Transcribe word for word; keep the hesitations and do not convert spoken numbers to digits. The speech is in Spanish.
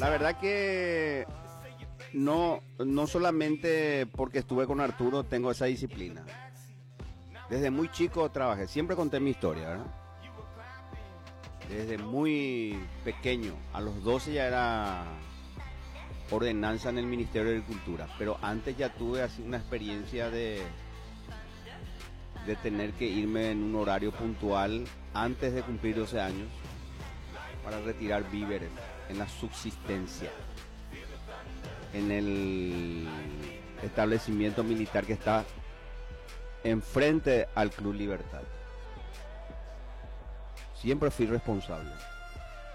La verdad que no, no solamente porque estuve con Arturo tengo esa disciplina. Desde muy chico trabajé, siempre conté mi historia, ¿verdad? Desde muy pequeño, a los doce ya era ordenanza en el Ministerio de Agricultura, pero antes ya tuve así una experiencia de, de tener que irme en un horario puntual antes de cumplir doce años para retirar víveres en la subsistencia, en el establecimiento militar que está enfrente al Club Libertad. Siempre fui responsable.